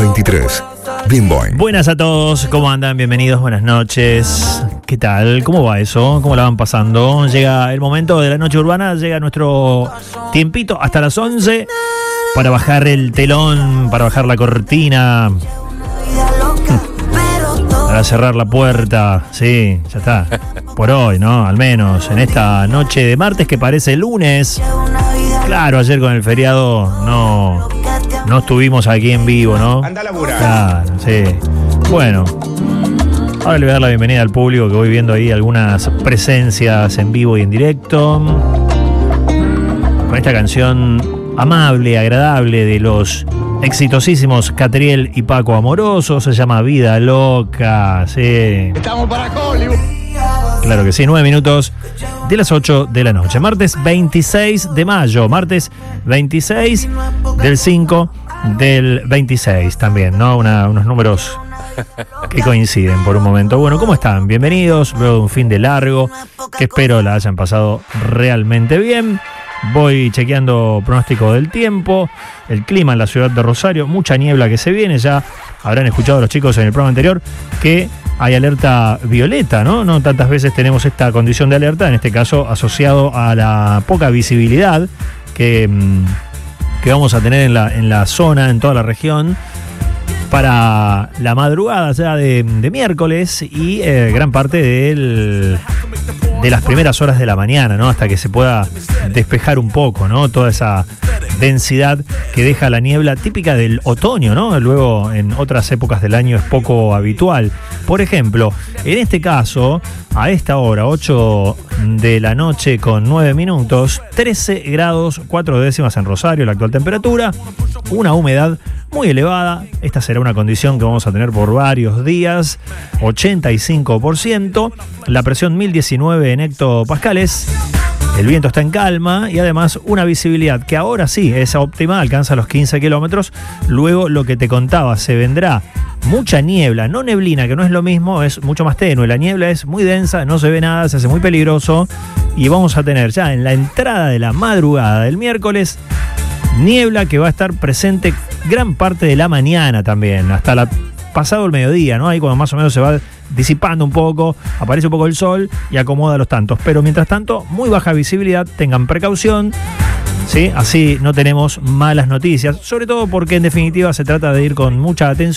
23. Bimboing. Buenas a todos, ¿cómo andan? Bienvenidos, buenas noches. ¿Qué tal? ¿Cómo va eso? ¿Cómo la van pasando? Llega el momento de la noche urbana, llega nuestro tiempito hasta las 11 para bajar el telón, para bajar la cortina, para cerrar la puerta. Sí, ya está. Por hoy, ¿no? Al menos en esta noche de martes que parece lunes. Claro, ayer con el feriado no estuvimos aquí en vivo, ¿no? Anda a laburar. Claro, sí. Bueno, ahora le voy a dar la bienvenida al público, que voy viendo ahí algunas presencias en vivo y en directo. Con esta canción amable, agradable de los exitosísimos Catriel y Paco Amoroso, se llama Vida Loca, sí. Estamos para Hollywood. Claro que sí, 9 minutos de las 8 de la noche. Martes 26 de mayo, martes 26 del 5 del 26 también, ¿no? Unos números que coinciden por un momento. Bueno, ¿cómo están? Bienvenidos, luego de un fin de largo, que espero la hayan pasado realmente bien. Voy chequeando pronóstico del tiempo, el clima en la ciudad de Rosario, mucha niebla que se viene, ya habrán escuchado los chicos en el programa anterior que hay alerta violeta, ¿no? No tantas veces tenemos esta condición de alerta, en este caso asociado a la poca visibilidad que vamos a tener en la zona, en toda la región, para la madrugada ya de miércoles y gran parte de las primeras horas de la mañana, ¿no? Hasta que se pueda despejar un poco, ¿no? Toda esa densidad que deja la niebla típica del otoño, ¿no? Luego en otras épocas del año es poco habitual. Por ejemplo, en este caso, a esta hora, 8 de la noche con 9 minutos, 13 grados 4 décimas en Rosario, la actual temperatura, una humedad muy elevada. Esta será una condición que vamos a tener por varios días, 85%, la presión 1019 en hectopascales. El viento está en calma y además una visibilidad que ahora sí es óptima, alcanza los 15 kilómetros. Luego lo que te contaba, se vendrá mucha niebla, no neblina, que no es lo mismo, es mucho más tenue. La niebla es muy densa, no se ve nada, se hace muy peligroso. Y vamos a tener ya en la entrada de la madrugada del miércoles niebla que va a estar presente gran parte de la mañana también, hasta pasado el mediodía, ¿no? Ahí cuando más o menos se va disipando un poco, aparece un poco el sol y acomoda los tantos. Pero mientras tanto, muy baja visibilidad, tengan precaución, ¿sí? Así no tenemos malas noticias, sobre todo porque en definitiva se trata de ir con mucha atención